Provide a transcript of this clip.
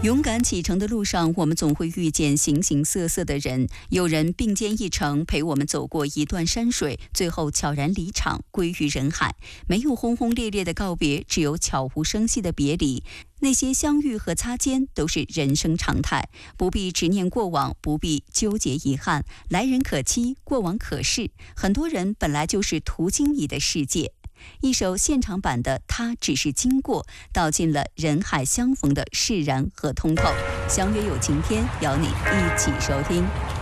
勇敢启程的路上，我们总会遇见形形色色的人，有人并肩一程，陪我们走过一段山水，最后悄然离场，归于人海。没有轰轰烈烈的告别，只有悄无声息的别离。那些相遇和擦肩都是人生常态，不必执念过往，不必纠结遗憾。来人可期，过往可逝。很多人本来就是途经你的世界。一首现场版的《他只是经过》，道尽了人海相逢的释然和通透。相约有晴天，邀你一起收听。